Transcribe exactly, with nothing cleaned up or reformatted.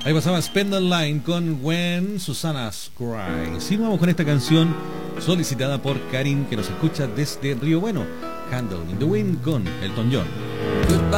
Ahí pasaba Spend Online con When Susana's Cry. Sigamos con esta canción solicitada por Karin, que nos escucha desde Río Bueno. Candle in the Wind con Elton John. Goodbye.